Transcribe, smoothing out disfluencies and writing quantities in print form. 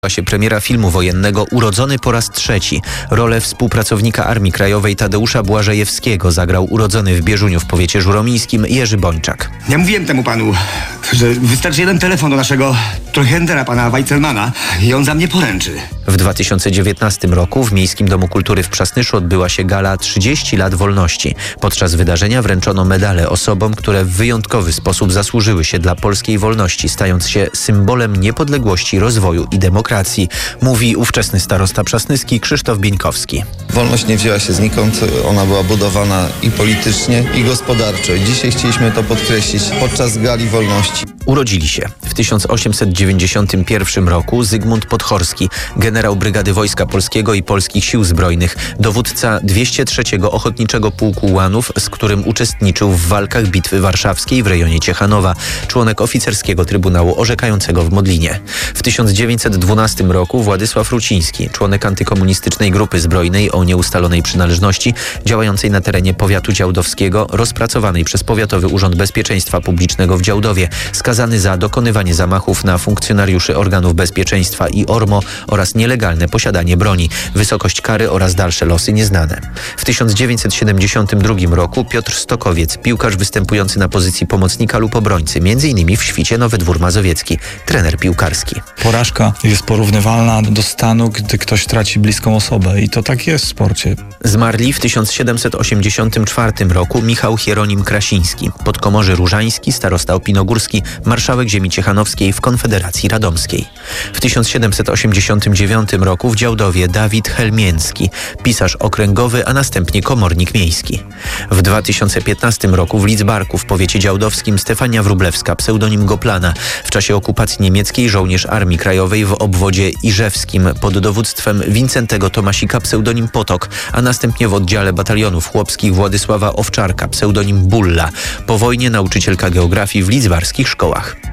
się premiera filmu wojennego Urodzony po raz trzeci. Rolę współpracownika Armii Krajowej Tadeusza Błażejewskiego zagrał urodzony w Bieżuniu w powiecie żuromińskim Jerzy Bończak. Ja mówiłem temu panu, że wystarczy jeden telefon do naszego trojhendera, pana Weitzelmana, i on za mnie poręczy. W 2019 roku w Miejskim Domu Kultury w Przasnyszu odbyła się gala 30 lat wolności. Podczas wydarzenia wręczono medale osobom, które w wyjątkowy sposób zasłużyły się dla polskiej wolności, stając się symbolem niepodległości, rozwoju i demokracji, mówi ówczesny starosta przasnyski Krzysztof Bieńkowski. Wolność nie wzięła się znikąd, ona była budowana i politycznie, i gospodarczo. I dzisiaj chcieliśmy to podkreślić podczas gali wolności. Urodzili się w 1891 roku Zygmunt Podhorski, generał Brygady Wojska Polskiego i Polskich Sił Zbrojnych, dowódca 203 Ochotniczego Pułku Ułanów, z którym uczestniczył w walkach Bitwy Warszawskiej w rejonie Ciechanowa, członek oficerskiego Trybunału Orzekającego w Modlinie. W 1912 roku Władysław Ruciński, członek antykomunistycznej grupy zbrojnej o nieustalonej przynależności, działającej na terenie powiatu działdowskiego, rozpracowanej przez Powiatowy Urząd Bezpieczeństwa Publicznego w Działdowie, skazany za dokonywanie zamachów na funkcjonariuszy organów bezpieczeństwa i ORMO oraz nielegalne posiadanie broni. Wysokość kary oraz dalsze losy nieznane. W 1972 roku Piotr Stokowiec, piłkarz występujący na pozycji pomocnika lub obrońcy, m.in. w Świcie Nowy Dwór Mazowiecki, trener piłkarski. Porażka jest porównywalna do stanu, gdy ktoś traci bliską osobę, i to tak jest w sporcie. Zmarli w 1784 roku Michał Hieronim Krasiński, podkomorzy różański, starosta opinogórski, marszałek ziemi ciechanowskiej w Konfederacji Radomskiej. W 1789 roku w Działdowie Dawid Helmiński, pisarz okręgowy, a następnie komornik miejski. W 2015 roku w Lidzbarku w powiecie działdowskim Stefania Wróblewska, pseudonim Goplana, w czasie okupacji niemieckiej żołnierz Armii Krajowej w obwodzie iżewskim pod dowództwem Wincentego Tomasika, pseudonim Potok, a następnie w oddziale batalionów chłopskich Władysława Owczarka, pseudonim Bulla. Po wojnie nauczycielka geografii w lidzbarskich szkołach.